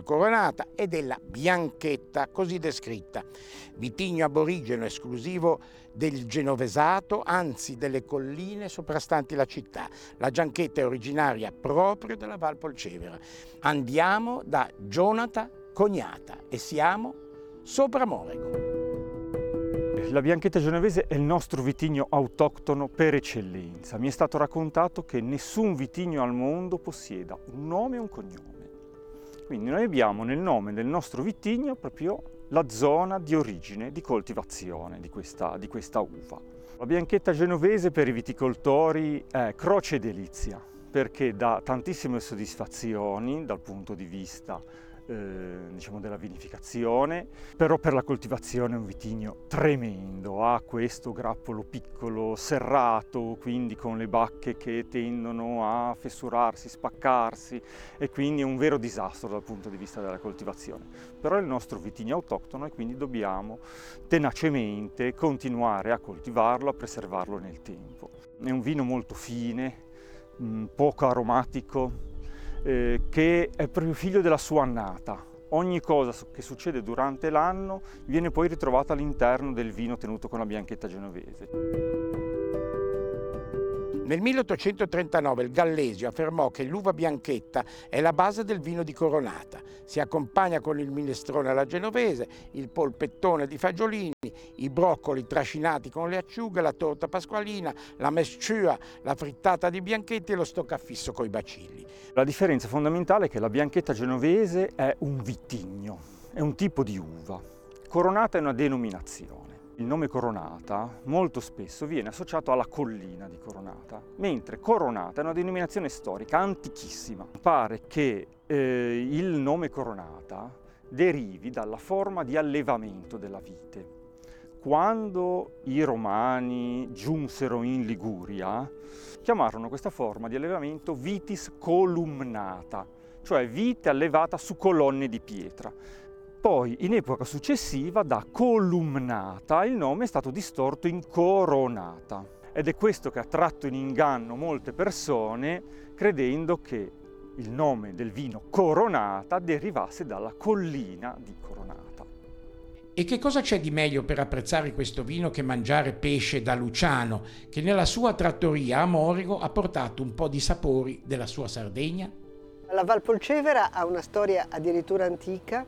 Coronata e della Bianchetta, così descritta, vitigno aborigeno esclusivo del Genovesato, anzi delle colline soprastanti la città. La Bianchetta è originaria proprio della Val Polcevera. Andiamo da Jonathan Cognata e siamo sopra Morego. La Bianchetta genovese è il nostro vitigno autoctono per eccellenza. Mi è stato raccontato che nessun vitigno al mondo possieda un nome e un cognome. Quindi noi abbiamo nel nome del nostro vitigno proprio la zona di origine, di coltivazione di questa uva. La Bianchetta genovese per i viticoltori è croce e delizia, perché dà tantissime soddisfazioni dal punto di vista diciamo della vinificazione, però per la coltivazione è un vitigno tremendo, ha questo grappolo piccolo, serrato, quindi con le bacche che tendono a fessurarsi, spaccarsi, e quindi è un vero disastro dal punto di vista della coltivazione. Però è il nostro vitigno autoctono e quindi dobbiamo tenacemente continuare a coltivarlo, a preservarlo nel tempo. È un vino molto fine, poco aromatico, che è proprio figlio della sua annata. Ogni cosa che succede durante l'anno viene poi ritrovata all'interno del vino tenuto con la Bianchetta genovese. Nel 1839 il Gallesio affermò che l'uva bianchetta è la base del vino di Coronata. Si accompagna con il minestrone alla genovese, il polpettone di fagiolini, i broccoli trascinati con le acciughe, la torta pasqualina, la mesciua, la frittata di bianchetti e lo stoccafisso coi bacilli. La differenza fondamentale è che la Bianchetta genovese è un vitigno, è un tipo di uva. Coronata è una denominazione. Il nome Coronata molto spesso viene associato alla collina di Coronata, mentre Coronata è una denominazione storica antichissima. Pare che il nome Coronata derivi dalla forma di allevamento della vite. Quando i Romani giunsero in Liguria, chiamarono questa forma di allevamento vitis columnata, cioè vite allevata su colonne di pietra. Poi, in epoca successiva, da columnata il nome è stato distorto in coronata. Ed è questo che ha tratto in inganno molte persone, credendo che il nome del vino Coronata derivasse dalla collina di Coronata. E che cosa c'è di meglio per apprezzare questo vino che mangiare pesce da Luciano, che nella sua trattoria a Morego ha portato un po' di sapori della sua Sardegna? La Val Polcevera ha una storia addirittura antica,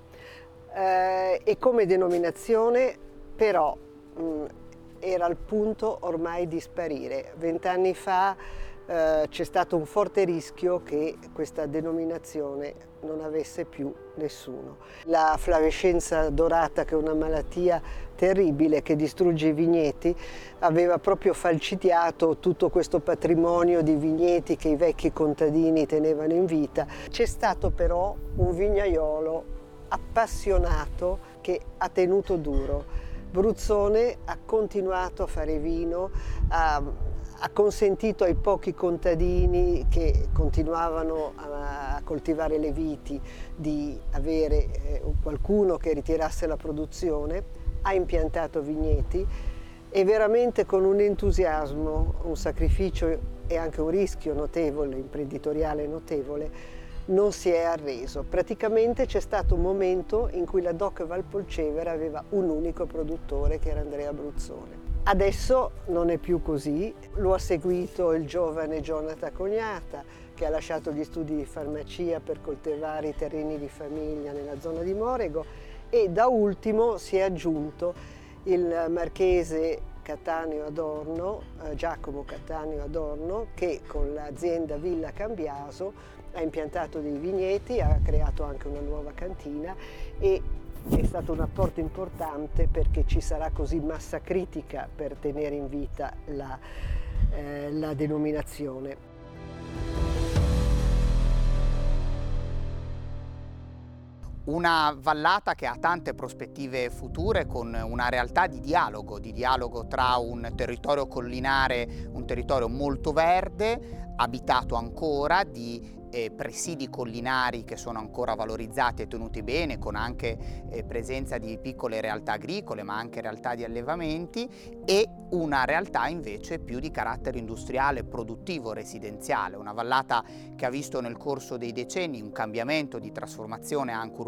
e come denominazione però era al punto ormai di sparire. 20 anni fa c'è stato un forte rischio che questa denominazione non avesse più nessuno. La flavescenza dorata, che è una malattia terribile che distrugge i vigneti, aveva proprio falcidiato tutto questo patrimonio di vigneti che i vecchi contadini tenevano in vita. C'è stato però un vignaiolo appassionato che ha tenuto duro. Bruzzone ha continuato a fare vino, ha consentito ai pochi contadini che continuavano a coltivare le viti di avere qualcuno che ritirasse la produzione, ha impiantato vigneti e veramente con un entusiasmo, un sacrificio e anche un rischio notevole, imprenditoriale notevole, non si è arreso. Praticamente c'è stato un momento in cui la DOC Val Polcevera aveva un unico produttore, che era Andrea Bruzzone. Adesso non è più così, lo ha seguito il giovane Jonathan Cognata, che ha lasciato gli studi di farmacia per coltivare i terreni di famiglia nella zona di Morego, e da ultimo si è aggiunto il marchese Cattaneo Adorno, Giacomo Cattaneo Adorno, che con l'azienda Villa Cambiaso ha impiantato dei vigneti, ha creato anche una nuova cantina e è stato un apporto importante, perché ci sarà così massa critica per tenere in vita la denominazione. Una vallata che ha tante prospettive future, con una realtà di dialogo tra un territorio collinare, un territorio molto verde, abitato ancora, di presidi collinari che sono ancora valorizzati e tenuti bene, con anche presenza di piccole realtà agricole, ma anche realtà di allevamenti, e una realtà invece più di carattere industriale, produttivo, residenziale. Una vallata che ha visto nel corso dei decenni un cambiamento di trasformazione anche